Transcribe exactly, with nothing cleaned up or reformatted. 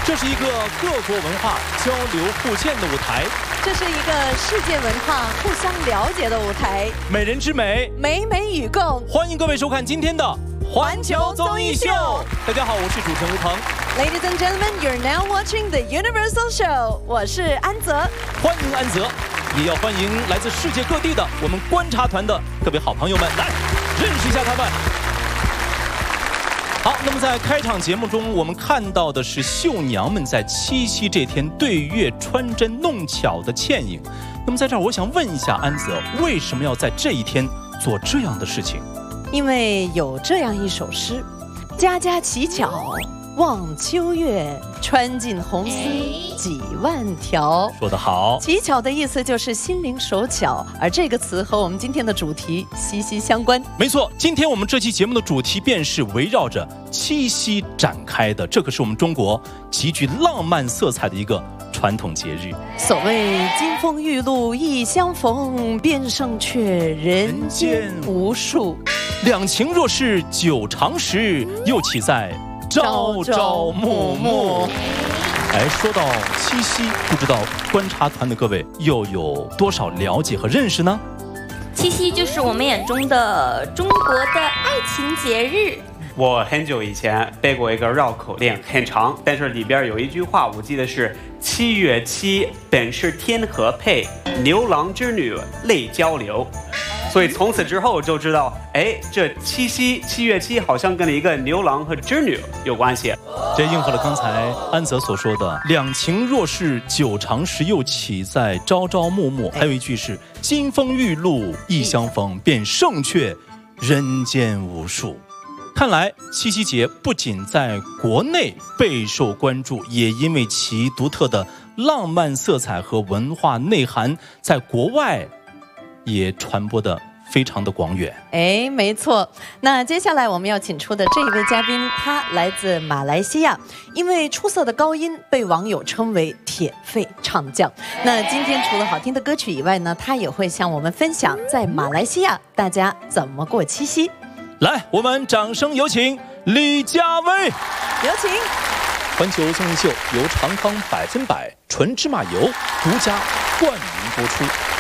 这是一个各国文化交流互鉴的舞台， 这是一个世界文化互相了解的舞台。 美人之美， 美美与共。 欢迎各位收看今天的环球综艺秀。大家好，我是主持人吴鹏。 Ladies and gentlemen, you're now watching the Universal Show。我是安泽， 欢迎安泽，也要欢迎来自世界各地的我们观察团的各位好朋友们，来认识一下他们。好，那么在开场节目中，我们看到的是绣娘们在七夕这天对月穿针弄巧的倩影。那么在这儿，我想问一下安泽，为什么要在这一天做这样的事情？ 因为有这样一首诗：家家乞巧望秋月，穿尽红丝几万条。 说得好， 乞巧的意思就是心灵手巧，而这个词和我们今天的主题息息相关。 没错，今天我们这期节目的主题便是围绕着七夕展开的，这可是我们中国极具浪漫色彩的一个传统节日。 所谓金风玉露一相逢，便胜却人间无数。 两情若是久长时，又岂在朝朝暮暮。哎，说到七夕，不知道观察团的各位又有多少了解和认识呢？ 七夕就是我们眼中的中国的爱情节日。 我很久以前背过一个绕口令，很长，但是里边有一句话，我记得是七月七，本是天河配，牛郎织女泪交流。所以从此之后就知道，哎，这七夕七月七好像跟一个牛郎和织女有关系。 这应和了刚才安泽所说的“两情若是久长时，又岂在朝朝暮暮”。还有一句是“金风玉露一相逢，便胜却人间无数”。看来七夕节不仅在国内备受关注，也因为其独特的浪漫色彩和文化内涵，在国外也传播的非常的广远。 哎，没错。那接下来我们要请出的这一位嘉宾，他来自马来西亚，因为出色的高音被网友称为铁肺唱将。那今天除了好听的歌曲以外呢，他也会向我们分享在马来西亚大家怎么过七夕。 来，我们掌声有请李佳薇。 有请。 环球综艺秀由长康百分百纯芝麻油独家冠名播出。